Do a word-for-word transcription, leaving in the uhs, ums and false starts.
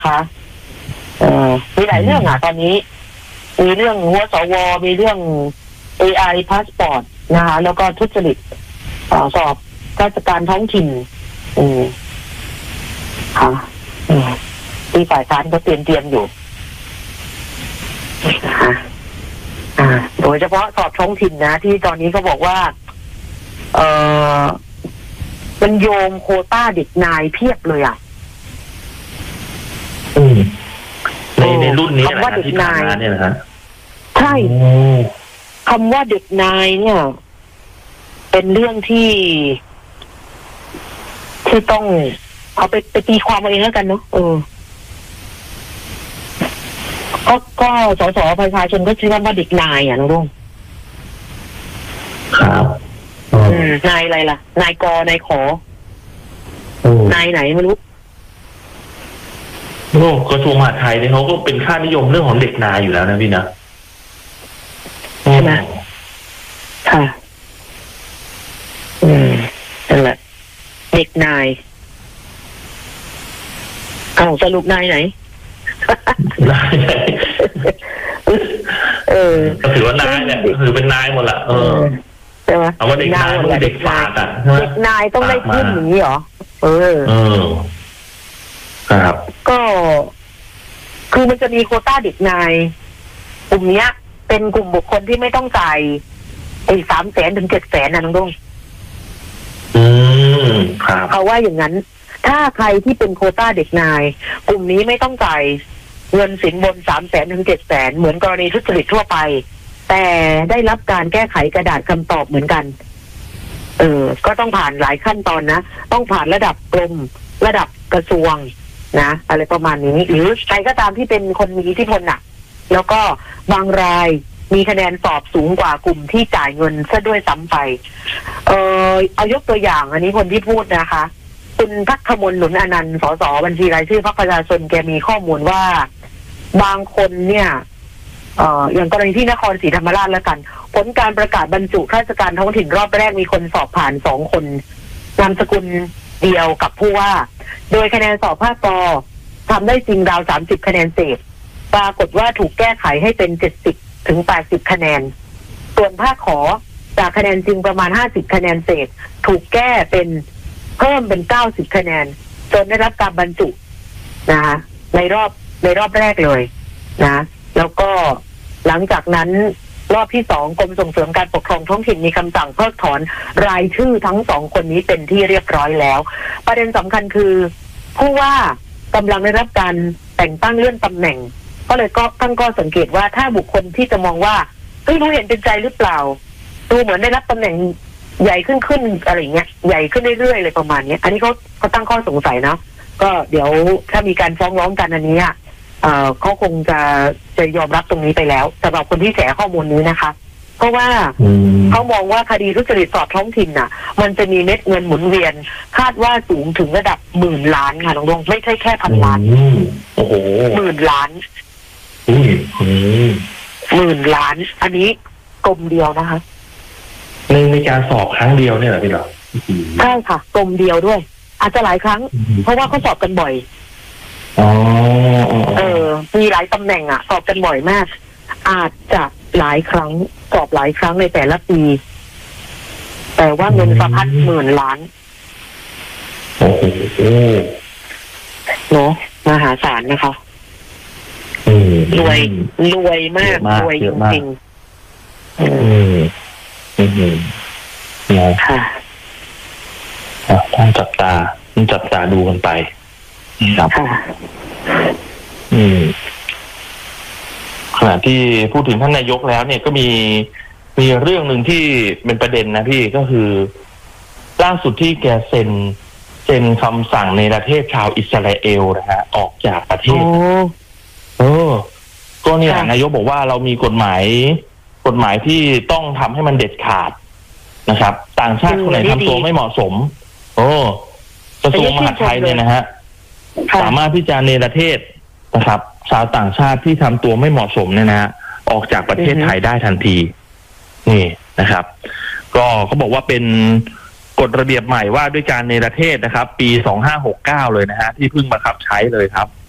คะเออมีหลายเรื่องอ่ะตอนนี้มีเรื่องหัวสวมีเรื่อง เอ ไอ passport นะคะแล้วก็ทุจริตสอบราชการท้องถิ่นอืมค่ะอืมที่ฝ่ายค้านก็เตรียมเตรียมอยู่นะคะอ่าโดยเฉพาะสอบท้องถิ่นนะที่ตอนนี้เขาบอกว่าเออมันโยงโควต้าเด็กนายเพียบเลยอ่ะอืมในในรุ่นนี้แหละที่ผ่านมาเนี่ยนะฮะใช่คำว่าเด็กนายเนี่ยเป็นเรื่องที่ที่ต้องเอาไปไปตีความเอาเองแล้วกันเนาะเออก็ก็สสประชาชนก็ชื่อว่าเด็กนายอ่ะน้องรุ่งครับอืมนายอะไรล่ะนายกนายขอนายไหนไม่รู้โอ้กระทรวงมหาดไทยเนี่ยเขาก็เป็นค่านิยมเรื่องของเด็กนายอยู่แล้วนะพี่นะใช่ไหมค่ะอืมนั่นแหละเด็กนายเอาสรุปนายไหนนายไหนเออก็ถือว่านายเนี่ยถือเป็นนายหมดละเออใช่ไหมเอาว่าเด็กนายเด็กฝาดอ่ะเด็กนายต้องได้ขึ้นอย่างนี้เหรอเออเออครับก็คือมันจะมีโควต้าเด็กนายกลุ่มนี้เป็นกลุ่มบุคคลที่ไม่ต้องจ่ายไอ้สามแสนถึงเจ็ดแสนนะน้องดงอืมครับเขาว่าอย่างนั้นถ้าใครที่เป็นโควต้าเด็กนายกลุ่มนี้ไม่ต้องจ่ายเงินสินบนสามแสนถึงเจ็ดแสนเหมือนกรณีทุจริตทั่วไปแต่ได้รับการแก้ไขกระดาษคำตอบเหมือนกันเออก็ต้องผ่านหลายขั้นตอนนะต้องผ่านระดับกรมระดับกระทรวงนะอะไรประมาณนี้หรือใครก็ตามที่เป็นคนมีอิทธิพลน่ะแล้วก็บางรายมีคะแนนสอบสูงกว่ากลุ่มที่จ่ายเงินซะด้วยซ้ำไปเออเอายกตัวอย่างอันนี้คนที่พูดนะคะคุณภัคมลหนุนอนันต์สสบัญชีรายชื่อพรรคประชาชนแกมีข้อมูลว่าบางคนเนี่ยเอ่ออย่างกรณีที่นครศรีธรรมราชแล้วกันผลการประกาศบรรจุข้าราชการท้องถิ่นรอบแรกมีคนสอบผ่านสองคนนามสกุลเดียวกับผู้ว่าโดยคะแนนสอบภาคกทำได้จริงราวสามสิบคะแนนเศษปรากฏว่าถูกแก้ไขให้เป็นเจ็ดสิบถึงแปดสิบคะแนนส่วนภาคขอจากคะแนนจริงประมาณห้าสิบคะแนนเศษถูกแก้เป็นเพิ่มเป็นเก้าสิบคะแนนจนได้รับการบรรจุนะคะในรอบในรอบแรกเลยนะแล้วก็หลังจากนั้นรอบที่สองกรมส่งเสริมการปกครองท้องถิ่นมีคำสั่งเพิกถอนรายชื่อทั้งสองคนนี้เป็นที่เรียบร้อยแล้วประเด็นสำคัญคือผู้ว่ากำลังได้รับการแต่งตั้งเลื่อนตำแหน่งก็เลยก็ตั้งข้อสังเกตว่าถ้าบุคคลที่จะมองว่าเฮ้ยรู้เห็นเป็นใจหรือเปล่าดูเหมือนได้รับตำแหน่งใหญ่ขึ้นขึ้นอะไรเงี้ยใหญ่ขึ้นเรื่อยๆเลยประมาณนี้อันนี้เขาเขาตั้งข้อสงสัยนะก็เดี๋ยวถ้ามีการฟ้องร้องกันอันนี้เอ่อเขาคงจะจะยอมรับตรงนี้ไปแล้วสำหรับคนที่แฉข้อมูลนี้นะคะเพราะว่าเขามองว่าคดีทุจริตสอบท้องถิ่นน่ะมันจะมีเม็ดเงินหมุนเวียนคาดว่าสูงถึงระดับหมื่นล้านค่ะน้องดวงไม่ใช่แค่พันล้านโอ้โหหมื่นล้านหมื่นล้านอันนี้กรมเดียวนะคะในในการสอบครั้งเดียวเนี่ยเหรอพี่หรอใช่ค่ะกรมเดียวด้วยอาจจะหลายครั้งเพราะว่าเขาสอบกันบ่อยอ๋อเออมีหลายตำแหน่งอ่ะสอบกันบ่อยมากอาจจะหลายครั้งสอบหลายครั้งในแต่ละปีแต่ว่าเงินสะพัดหมื่นล้านโอ้โหเนาะมหาศาลนะคะรวยรวยมากรวยจริงๆอืมอืมค่ะต้องจับตาต้องจับตาดูกันไปครับอืมขณะที่พูดถึงท่านนายกแล้วเนี่ยก็มีมีเรื่องหนึ่งที่เป็นประเด็นนะพี่ก็คือล่าสุดที่แกเซ็นเซ็นคำสั่งในประเทศชาวอิสราเอลนะฮะออกจากประเทศเออก็เนี่ยนายกบอกว่าเรามีกฎหมายกฎหมายที่ต้องทำให้มันเด็ดขาดนะครับต่างชาติคนไหนทำตัวไม่เหมาะสมโอ้กระทรวงมหาดไทยเนี่ยนะฮะสามารถที่จะเนรเทศนะครับชาวต่างชาติที่ทำตัวไม่เหมาะสมเนี่ยนะฮะออกจากประเทศไทยได้ทันทีนี่นะครับก็เขาบอกว่าเป็นกฎระเบียบใหม่ว่าด้วยการเนรเทศนะครับปีสองห้าหกเก้าเลยนะฮะที่เพิ่งบังคับใช้เลยครับ